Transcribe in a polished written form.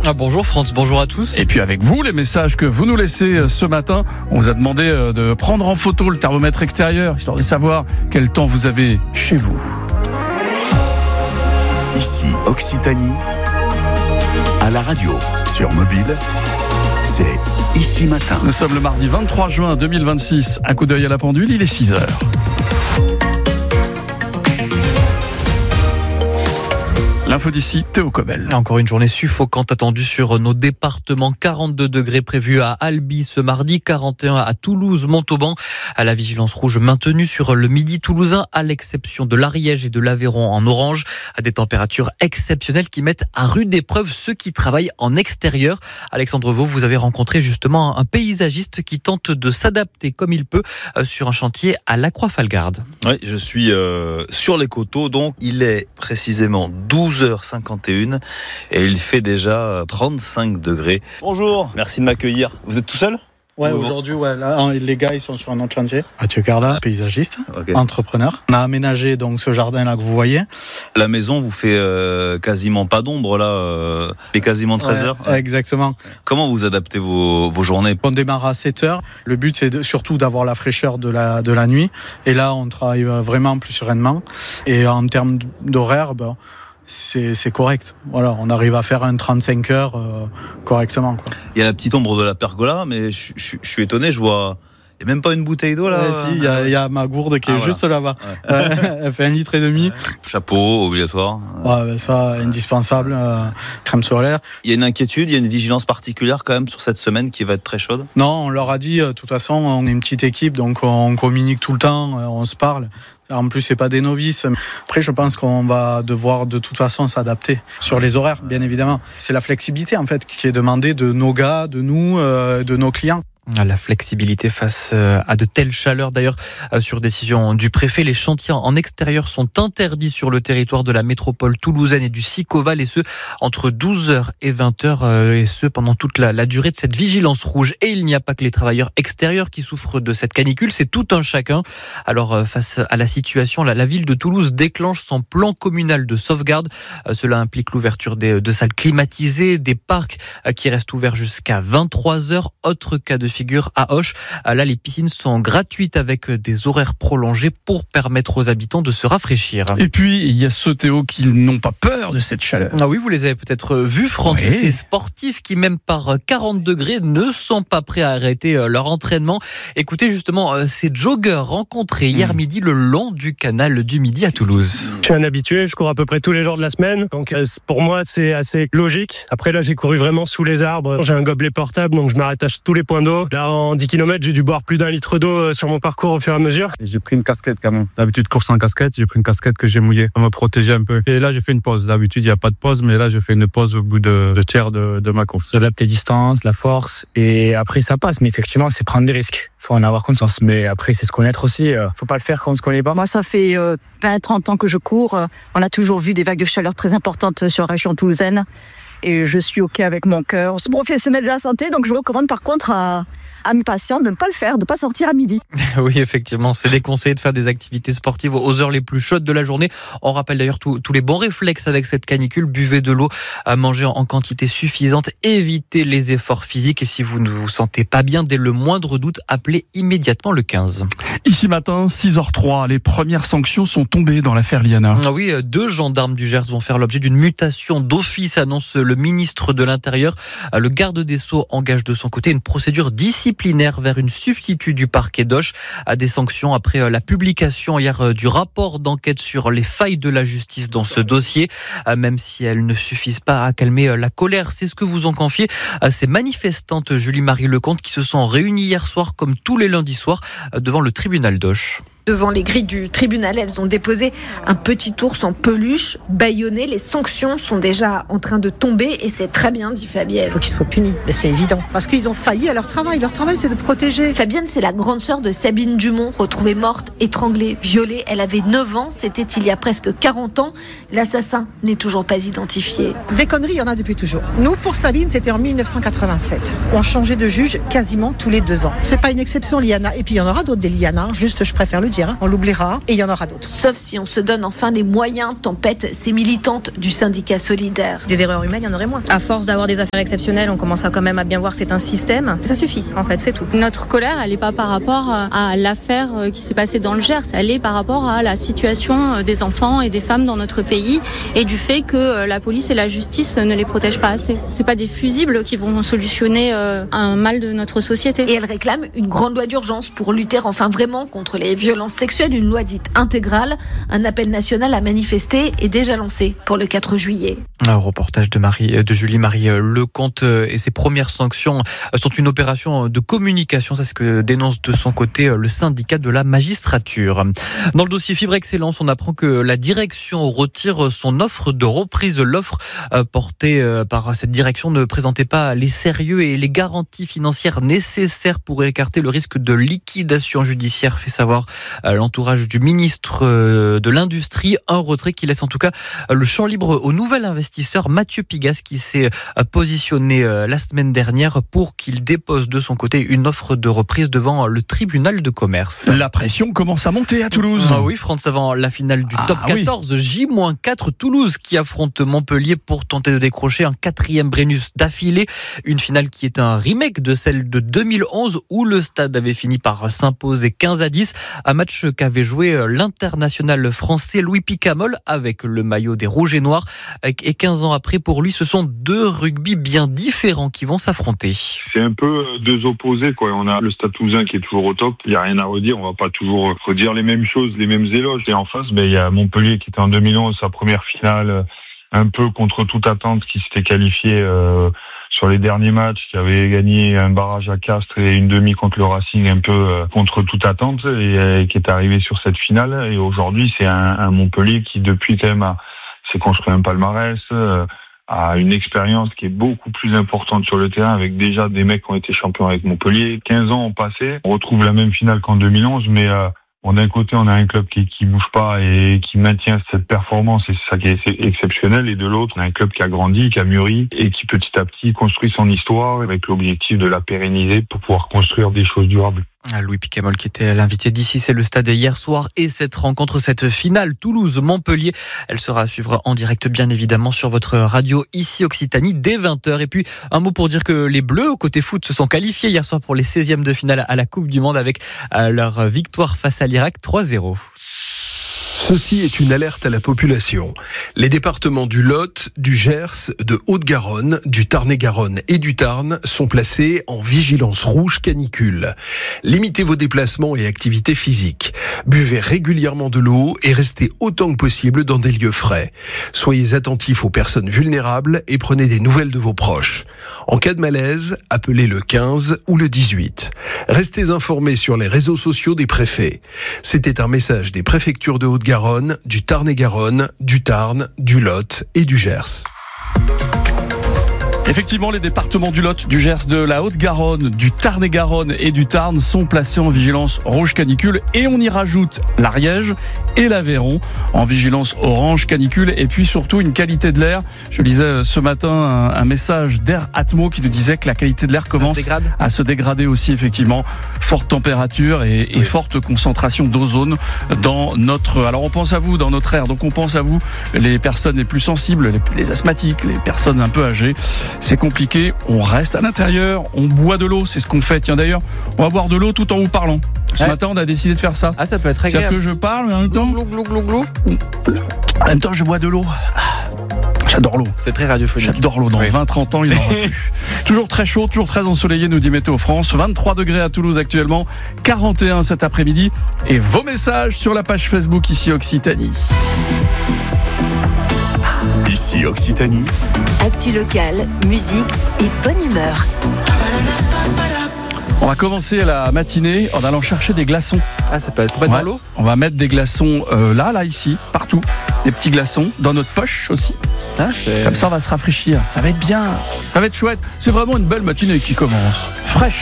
Bonjour France, bonjour à tous. Et puis avec vous, les messages que vous nous laissez ce matin. On vous a demandé de prendre en photo le thermomètre extérieur, histoire de savoir quel temps vous avez chez vous. Ici Occitanie, à la radio, sur mobile, c'est Ici Matin. Nous sommes le mardi 23 juin 2026. Un coup d'œil à la pendule, il est 6h. L'info d'ici, Théo Cobel. Encore une journée suffocante attendue sur nos départements. 42 degrés prévus à Albi ce mardi, 41 à Toulouse, Montauban. À la vigilance rouge maintenue sur le midi toulousain, à l'exception de l'Ariège et de l'Aveyron en orange. À des températures exceptionnelles qui mettent à rude épreuve ceux qui travaillent en extérieur. Alexandre Vaux, vous avez rencontré justement un paysagiste qui tente de s'adapter comme il peut sur un chantier à La Croix-Falgarde. Oui, je suis sur les coteaux, donc il est précisément 12h51 et il fait déjà 35 degrés. Bonjour, merci de m'accueillir. Vous êtes tout seul ? Ouais, aujourd'hui, là, les gars, ils sont sur un autre chantier. Mathieu Carla, paysagiste, entrepreneur. On a aménagé donc ce jardin-là que vous voyez. La maison vous fait quasiment pas d'ombre, là, il est quasiment 13h. Ouais. Exactement. Comment vous adaptez vos journées ? On démarre à 7h. Le but, c'est surtout d'avoir la fraîcheur de la nuit. Et là, on travaille vraiment plus sereinement. Et en termes d'horaire, c'est correct. Voilà, on arrive à faire un 35 heures correctement, quoi. Il y a la petite ombre de la pergola, mais je suis étonné, je vois... Il n'y a même pas une bouteille d'eau là. Si, il y a ma gourde qui est juste là-bas. Ouais. Elle fait 1,5 litre. Ouais. Chapeau, obligatoire. Ouais, ça, indispensable. Crème solaire. Il y a une inquiétude, il y a une vigilance particulière quand même sur cette semaine qui va être très chaude ? Non, on leur a dit, de toute façon, on est une petite équipe, donc on communique tout le temps, on se parle. En plus, c'est pas des novices. Après, je pense qu'on va devoir de toute façon s'adapter sur les horaires, bien évidemment. C'est la flexibilité, en fait, qui est demandée de nos gars, de nous, de nos clients. La flexibilité face à de telles chaleurs. D'ailleurs, sur décision du préfet, les chantiers en extérieur sont interdits sur le territoire de la métropole toulousaine et du Sicoval, et ce, entre 12h et 20h, et ce, pendant toute la durée de cette vigilance rouge. Et il n'y a pas que les travailleurs extérieurs qui souffrent de cette canicule, c'est tout un chacun. Alors, face à la situation, la ville de Toulouse déclenche son plan communal de sauvegarde. Cela implique l'ouverture de salles climatisées, des parcs qui restent ouverts jusqu'à 23h. Autre cas de figure à Auch. Là, les piscines sont gratuites avec des horaires prolongés pour permettre aux habitants de se rafraîchir. Et puis, il y a ceux, Théo, qui n'ont pas peur de cette chaleur. Ah oui, vous les avez peut-être vus, France. Oui. Ces sportifs qui, même par 40 degrés, ne sont pas prêts à arrêter leur entraînement. Écoutez justement ces joggeurs rencontrés hier midi le long du canal du Midi à Toulouse. Je suis un habitué, je cours à peu près tous les jours de la semaine. Donc pour moi, c'est assez logique. Après, là, j'ai couru vraiment sous les arbres. J'ai un gobelet portable, donc je m'arrête à tous les points d'eau. Là, en 10 km, j'ai dû boire plus d'1 litre d'eau sur mon parcours au fur et à mesure. J'ai pris une casquette quand même. D'habitude, course sans casquette, j'ai pris une casquette que j'ai mouillée pour me protéger un peu. Et là, j'ai fait une pause. D'habitude, il n'y a pas de pause, mais là, je fais une pause au bout de tiers de ma course. J'adapte les distances, la force, et après, ça passe. Mais effectivement, c'est prendre des risques. Il faut en avoir conscience. Mais après, c'est se connaître aussi. Faut pas le faire quand on se connaît pas. Moi, ça fait 20-30 ans que je cours. On a toujours vu des vagues de chaleur très importantes sur la région toulousaine. Et je suis OK avec mon cœur. C'est professionnel de la santé, donc je recommande par contre à mes patients de ne pas le faire, de ne pas sortir à midi. Oui, effectivement, c'est déconseillé de faire des activités sportives aux heures les plus chaudes de la journée. On rappelle d'ailleurs tous les bons réflexes avec cette canicule. Buvez de l'eau, mangez en quantité suffisante, évitez les efforts physiques, et si vous ne vous sentez pas bien, dès le moindre doute, appelez immédiatement le 15. Ici matin, 6h03, les premières sanctions sont tombées dans l'affaire Liana. Ah oui, 2 gendarmes du Gers vont faire l'objet d'une mutation d'office, annonce le ministre de l'Intérieur. Le garde des Sceaux engage de son côté une procédure disciplinaire vers une substitut du parquet d'Auch. Des sanctions après la publication hier du rapport d'enquête sur les failles de la justice dans ce dossier, même si elles ne suffisent pas à calmer la colère. C'est ce que vous ont confié ces manifestantes Julie-Marie Lecomte qui se sont réunies hier soir comme tous les lundis soirs devant le tribunal d'Auch. Devant les grilles du tribunal, elles ont déposé un petit ours en peluche, bâillonné. Les sanctions sont déjà en train de tomber et c'est très bien, dit Fabienne. Il faut qu'ils soient punis, mais c'est évident. Parce qu'ils ont failli à leur travail. Leur travail, c'est de protéger. Fabienne, c'est la grande sœur de Sabine Dumont, retrouvée morte, étranglée, violée. Elle avait 9 ans, c'était il y a presque 40 ans. L'assassin n'est toujours pas identifié. Des conneries, il y en a depuis toujours. Nous, pour Sabine, c'était en 1987. On changeait de juge quasiment tous les 2 ans. C'est pas une exception, Liana. Et puis il y en aura d'autres des Liana, juste je préfère le dire, hein. On l'oubliera et il y en aura d'autres. Sauf si on se donne enfin les moyens, tempête ces militantes du syndicat solidaire. Des erreurs humaines, il y en aurait moins. À force d'avoir des affaires exceptionnelles, on commence à quand même à bien voir que c'est un système. Ça suffit, en fait, c'est tout. Notre colère, elle n'est pas par rapport à l'affaire qui s'est passée dans le Gers, elle est par rapport à la situation des enfants et des femmes dans notre pays et du fait que la police et la justice ne les protègent pas assez. C'est pas des fusibles qui vont solutionner un mal de notre société. Et elle réclame une grande loi d'urgence pour lutter enfin vraiment contre les violences sexuelles, une loi dite intégrale. Un appel national à manifester est déjà lancé pour le 4 juillet. Un reportage de Julie-Marie Lecomte et ses premières sanctions sont une opération de communication, c'est ce que dénonce de son côté le syndicat de la magistrature. Dans le dossier Fibre Excellence, on apprend que la direction retire son offre de reprise. L'offre portée par cette direction ne présentait pas les sérieux et les garanties financières nécessaires pour écarter le risque de liquidation judiciaire, fait savoir l'entourage du ministre de l'Industrie. Un retrait qui laisse en tout cas le champ libre au nouvel investisseur Mathieu Pigas qui s'est positionné la semaine dernière pour qu'il dépose de son côté une offre de reprise devant le tribunal de commerce. La pression commence à monter à Toulouse. Ah oui, France, avant la finale du top 14, J-4, Toulouse qui affronte Montpellier pour tenter de décrocher un 4e Brennus d'affilée. Une finale qui est un remake de celle de 2011 où le stade avait fini par s'imposer 15-10. Un match qu'avait joué l'international français Louis Picamol avec le maillot des Rouges et Noirs. Et 15 ans après, pour lui, ce sont deux rugby bien différents qui vont s'affronter. C'est un peu deux opposés, quoi. On a le Stade Toulousain qui est toujours au top. Il n'y a rien à redire. On va pas toujours redire les mêmes choses, les mêmes éloges. Et en face, il y a Montpellier qui était en 2011, sa première finale, un peu contre toute attente, qui s'était qualifié sur les derniers matchs, qui avait gagné un barrage à Castres et une demi contre le Racing, un peu contre toute attente, et qui est arrivé sur cette finale. Et aujourd'hui, c'est un Montpellier qui, depuis quand même, s'est construit un palmarès, a une expérience qui est beaucoup plus importante sur le terrain, avec déjà des mecs qui ont été champions avec Montpellier. 15 ans ont passé. On retrouve la même finale qu'en 2011, mais d'un côté, on a un club qui bouge pas et qui maintient cette performance, et c'est ça qui est exceptionnel. Et de l'autre, on a un club qui a grandi, qui a mûri et qui petit à petit construit son histoire avec l'objectif de la pérenniser pour pouvoir construire des choses durables. Louis Picamol qui était l'invité d'ici, c'est le stade hier soir, et cette rencontre, cette finale Toulouse-Montpellier, elle sera à suivre en direct bien évidemment sur votre radio ici Occitanie dès 20h. Et puis un mot pour dire que les Bleus côté foot se sont qualifiés hier soir pour les 16e de finale à la Coupe du Monde avec leur victoire face à l'Irak 3-0. Ceci est une alerte à la population. Les départements du Lot, du Gers, de Haute-Garonne, du Tarn-et-Garonne et du Tarn sont placés en vigilance rouge canicule. Limitez vos déplacements et activités physiques. Buvez régulièrement de l'eau et restez autant que possible dans des lieux frais. Soyez attentifs aux personnes vulnérables et prenez des nouvelles de vos proches. En cas de malaise, appelez le 15 ou le 18. Restez informés sur les réseaux sociaux des préfets. C'était un message des préfectures de Haute-Garonne, du Tarn-et-Garonne, du Tarn, du Lot et du Gers. Effectivement, les départements du Lot, du Gers, de la Haute-Garonne, du Tarn-et-Garonne et du Tarn sont placés en vigilance rouge canicule, et on y rajoute l'Ariège et l'Aveyron en vigilance orange canicule, et puis surtout une qualité de l'air. Je lisais ce matin un message d'Air Atmo qui nous disait que la qualité de l'air commence à se dégrader aussi, effectivement. Forte température et forte concentration d'ozone dans notre... Alors on pense à vous dans notre air, donc on pense à vous, les personnes les plus sensibles, les asthmatiques, les personnes un peu âgées. C'est compliqué, on reste à l'intérieur, on boit de l'eau, c'est ce qu'on fait. Tiens d'ailleurs, on va boire de l'eau tout en vous parlant. Ce matin, on a décidé de faire ça. Ah, ça peut être agréable. C'est-à-dire que je parle, mais en même temps... En même temps, je bois de l'eau. J'adore l'eau. C'est très radiophonique. J'adore l'eau. Dans 20-30 ans, il n'en aura plus. Toujours très chaud, toujours très ensoleillé, nous dit Météo France. 23 degrés à Toulouse actuellement, 41 cet après-midi. Et vos messages sur la page Facebook ici Occitanie. Ici Occitanie. Actu locale, musique et bonne humeur. On va commencer la matinée en allant chercher des glaçons. Ah, ça peut être pas dans l'eau. On va mettre des glaçons là, ici, partout. Des petits glaçons dans notre poche aussi. Comme ça, on va se rafraîchir. Ça va être bien. Ça va être chouette. C'est vraiment une belle matinée qui commence. Fraîche.